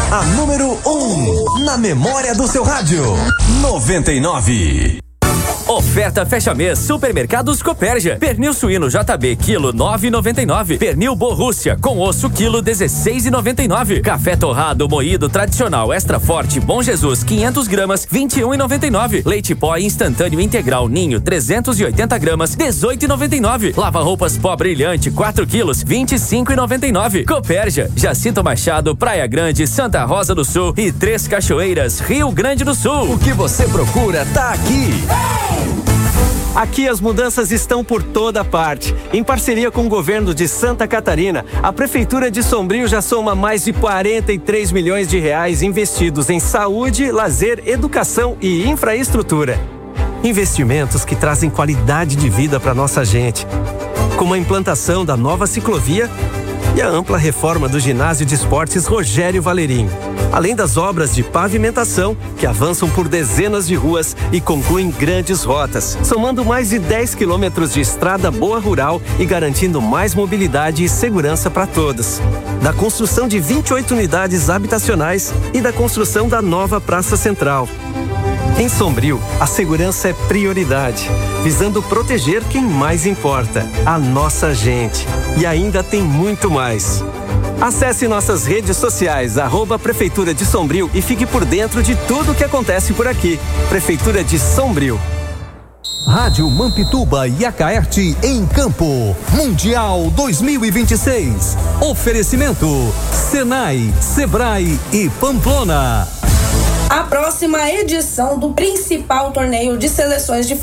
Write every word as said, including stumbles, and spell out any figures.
A número um na memória do seu rádio. noventa e nove. Oferta fecha mês Supermercados Copérgia. Pernil suíno J B quilo nove e noventa e nove. Pernil Borrússia com osso quilo dezesseis e noventa e nove. Café torrado moído tradicional extra forte Bom Jesus quinhentos gramas vinte e um e noventa e nove. Leite pó instantâneo integral Ninho trezentos e oitenta gramas dezoito e noventa e nove. Lava roupas pó brilhante quatro quilos vinte e cinco e noventa e nove. Copérgia, Jacinto Machado, Praia Grande, Santa Rosa do Sul e Três Cachoeiras, Rio Grande do Sul. O que você procura tá aqui. Aqui as mudanças estão por toda parte. Em parceria com o governo de Santa Catarina, a Prefeitura de Sombrio já soma mais de quarenta e três milhões de reais investidos em saúde, lazer, educação e infraestrutura. Investimentos que trazem qualidade de vida para nossa gente, como a implantação da nova ciclovia e a ampla reforma do ginásio de esportes Rogério Valerinho. Além das obras de pavimentação, que avançam por dezenas de ruas e concluem grandes rotas, somando mais de dez quilômetros de estrada boa rural e garantindo mais mobilidade e segurança para todos. Da construção de vinte e oito unidades habitacionais e da construção da nova Praça Central. Em Sombrio, a segurança é prioridade, visando proteger quem mais importa, a nossa gente. E ainda tem muito mais. Acesse nossas redes sociais, arroba Prefeitura de Sombrio, e fique por dentro de tudo o que acontece por aqui. Prefeitura de Sombrio. Rádio Mampituba e Acaerte em campo. Mundial dois mil e vinte e seis. Oferecimento Senai, Sebrae e Pamplona. A próxima edição do principal torneio de seleções de